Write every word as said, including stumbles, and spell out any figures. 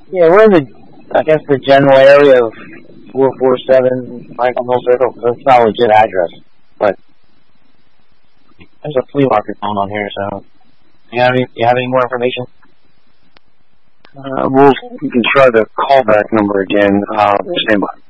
Yeah, we're in the, I guess, the general area of four four seven Michael Mill Circle. That's not a legit address, but there's a flea market going on here, so you have any, you have any more information? Uh, we'll, we can try the callback number again. Uh, stand by.